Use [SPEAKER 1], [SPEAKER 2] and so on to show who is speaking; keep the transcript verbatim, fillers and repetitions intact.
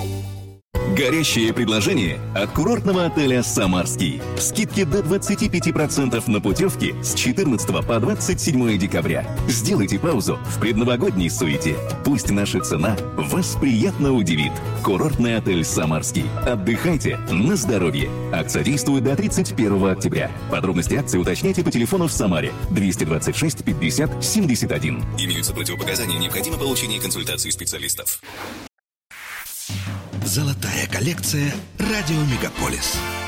[SPEAKER 1] Горящее предложение от курортного отеля «Самарский». Скидки до двадцать пять процентов на путевки с четырнадцатого по двадцать седьмое декабря. Сделайте паузу в предновогодней суете. Пусть наша цена вас приятно удивит. Курортный отель «Самарский». Отдыхайте на здоровье. Акция действует до тридцать первого октября. Подробности акции уточняйте по телефону в Самаре двести двадцать шесть пятьдесят семьдесят один. Имеются противопоказания, необходимо получение консультации специалистов.
[SPEAKER 2] Золотая коллекция «Радио Мегаполис».